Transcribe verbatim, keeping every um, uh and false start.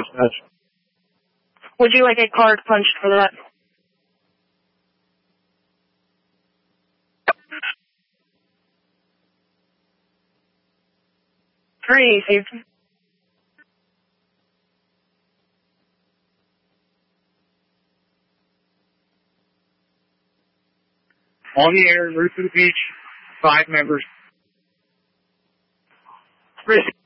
dispatch. Would you like a card punched for that? Three, safety. On the air, route to the beach, five members. Risk.